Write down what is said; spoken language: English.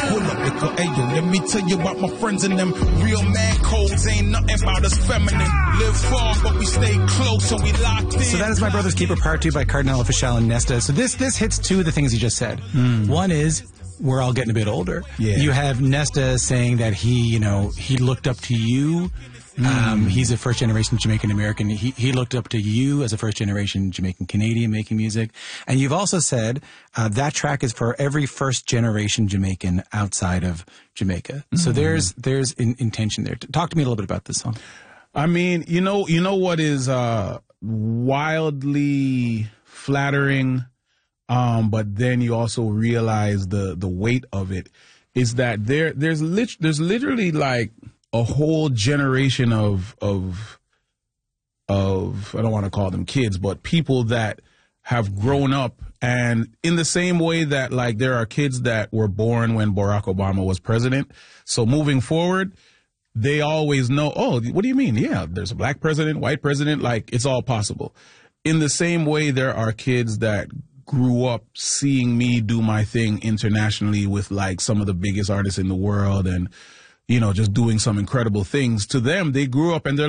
Pull up, liquor, ayo, let me tell you about my friends and them. Real man codes ain't nothing about us feminine. Live far, but we stay close, so we locked in. So that is My Brother's Keeper Part 2 by Cardinal Official and Nesta. So this hits two of the things you just said. One is, we're all getting a bit older. Yeah. You have Nesta saying that he looked up to you. He's a first-generation Jamaican-American. He looked up to you as a first-generation Jamaican-Canadian making music. And you've also said that track is for every first-generation Jamaican outside of Jamaica. So there's intention there. Talk to me a little bit about this song. I mean, you know what is wildly flattering, but then you also realize the weight of it is that there's literally like a whole generation of I don't want to call them kids, but people that have grown up, and in the same way that like there are kids that were born when Barack Obama was president. So moving forward, they always know, oh, what do you mean? Yeah, there's a black president, white president, like it's all possible. In the same way, there are kids that grew up seeing me do my thing internationally with like some of the biggest artists in the world and, just doing some incredible things. To them, they grew up and they're